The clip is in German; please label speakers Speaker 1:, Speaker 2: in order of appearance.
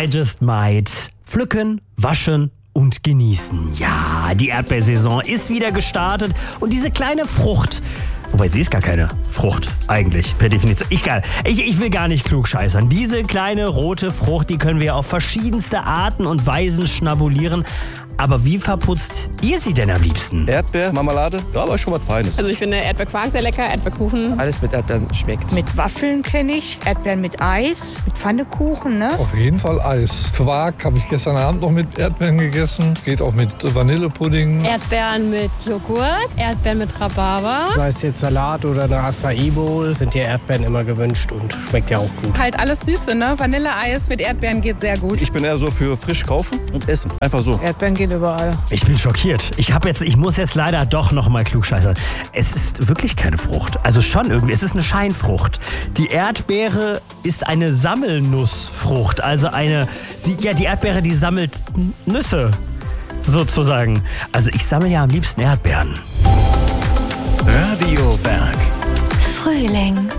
Speaker 1: I Just Might. Pflücken, waschen und genießen. Ja, die Erdbeersaison ist wieder gestartet und diese kleine Frucht, wobei sie ist gar keine Frucht eigentlich, per Definition. Ich will gar nicht klugscheißern. Diese kleine rote Frucht, die können wir auf verschiedenste Arten und Weisen schnabulieren. Aber wie verputzt ihr sie denn am liebsten?
Speaker 2: Erdbeer, Marmelade, da war schon was Feines.
Speaker 3: Also ich finde Erdbeerquark sehr lecker, Erdbeerkuchen.
Speaker 4: Alles mit Erdbeeren schmeckt.
Speaker 5: Mit Waffeln kenne ich, Erdbeeren mit Eis, mit Pfannekuchen, ne?
Speaker 6: Auf jeden Fall Eis. Quark habe ich gestern Abend noch mit Erdbeeren gegessen. Geht auch mit Vanillepudding.
Speaker 3: Erdbeeren mit Joghurt, Erdbeeren mit Rhabarber.
Speaker 7: Sei es jetzt Salat oder eine Acai Bowl, sind die Erdbeeren immer gewünscht und schmeckt ja auch gut.
Speaker 8: Halt alles Süße, ne? Vanilleeis mit Erdbeeren geht sehr gut.
Speaker 2: Ich bin eher so für frisch kaufen und essen. Einfach so.
Speaker 5: Erdbeeren gehen überall.
Speaker 1: Ich bin schockiert. Ich muss jetzt leider doch noch mal klugscheißern. Es ist wirklich keine Frucht. Also schon irgendwie, es ist eine Scheinfrucht. Die Erdbeere ist eine Sammelnussfrucht. Also die Erdbeere, die sammelt Nüsse, sozusagen. Also ich sammle ja am liebsten Erdbeeren.
Speaker 9: Radio Berg.
Speaker 10: Frühling.